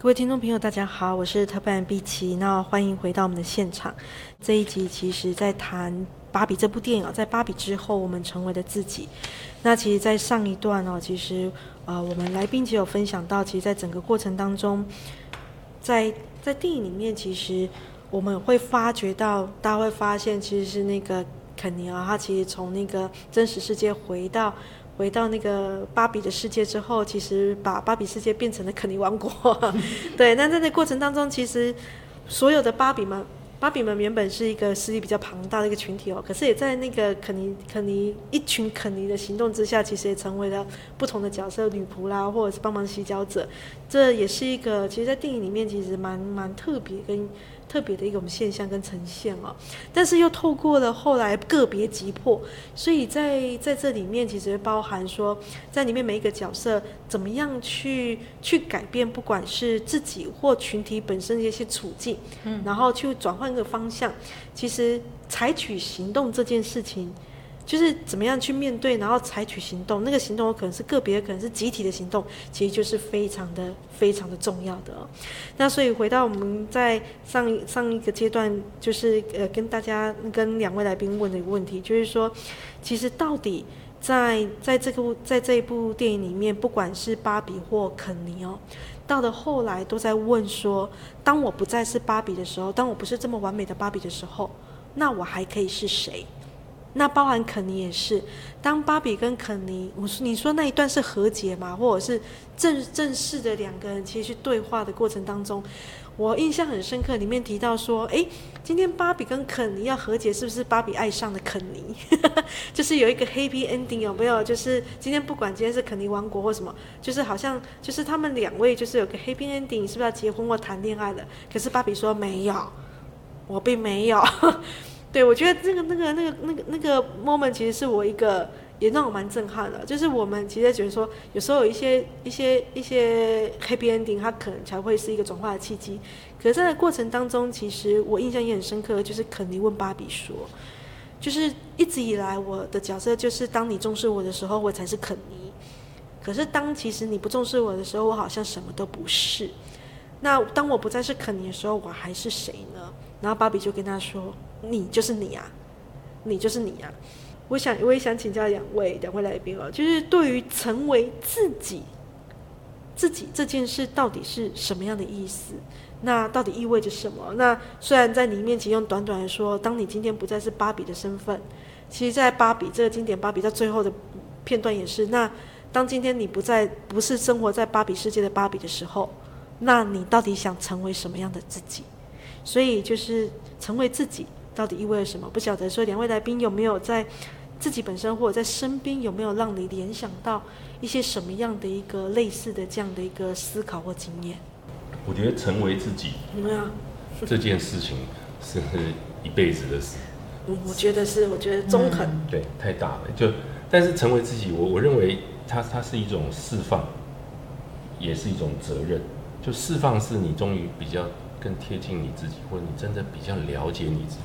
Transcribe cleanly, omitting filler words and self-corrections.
各位听众朋友，大家好，我是特派碧琪，那欢迎回到我们的现场。这一集其实在谈芭比这部电影在芭比之后我们成为了自己。那其实在上一段其实我们来宾其实有分享到，其实在整个过程当中，在电影里面，其实我们会发觉到，大家会发现其实是那个肯尼他其实从那个真实世界回到那个芭比的世界之后，其实把芭比世界变成了肯尼王国。对，那在这过程当中，其实所有的芭比们原本是一个势力比较庞大的一个群体可是也在那个肯尼一群肯尼的行动之下，其实也成为了不同的角色，女仆啦，或者是帮忙洗脚者。这也是一个其实在电影里面其实蛮特别的一种现象跟呈现但是又透过了后来个别击破，所以在这里面其实会包含说，在里面每一个角色怎么样去改变，不管是自己或群体本身的一些处境，然后去转换一个方向。其实采取行动这件事情，就是怎么样去面对，然后采取行动。那个行动有可能是个别，可能是集体的行动，其实就是非常的重要的那所以回到我们在上一个阶段，就是跟两位来宾问的一个问题，就是说，其实到底在这一部电影里面，不管是芭比或肯尼到了后来都在问说，当我不再是芭比的时候，当我不是这么完美的芭比的时候，那我还可以是谁？那包含肯尼也是，当芭比跟肯尼，你说那一段是和解嘛，或者是正式的两个人其实去对话的过程当中，我印象很深刻，里面提到说，今天芭比跟肯尼要和解，是不是芭比爱上了肯尼？就是有一个 happy ending 有没有？就是今天是肯尼王国或什么，就是好像就是他们两位就是有个 happy ending， 是不是要结婚或谈恋爱了？可是芭比说没有，我并没有。对，我觉得那个 moment 其实是我一个也让我蛮震撼的，就是我们其实觉得说，有时候有一些 happy ending， 它可能才会是一个转化的契机。可是在那个过程当中，其实我印象也很深刻，就是肯尼问芭比说，就是一直以来我的角色就是当你重视我的时候，我才是肯尼。可是当其实你不重视我的时候，我好像什么都不是。那当我不再是肯尼的时候，我还是谁呢？然后芭比就跟他说，你就是你啊，你就是你啊。我也想请教两位来宾就是对于成为自己这件事到底是什么样的意思？那到底意味着什么？那虽然在里面只用短短的说，当你今天不再是芭比的身份，其实在芭比这个经典芭比到最后的片段也是，那当今天你不是生活在芭比世界的芭比的时候，那你到底想成为什么样的自己？所以就是成为自己到底意味着什么？不晓得说两位来宾有没有在自己本身或者在身边有没有让你联想到一些什么样的一个类似的这样的一个思考或经验？ 我觉得成为自己这件事情是一辈子的事。 我觉得中肯。 对，太大了。但是成为自己，我认为它是一种释放，也是一种责任。就释放是你终于比较更贴近你自己，或者你真的比较了解你自己。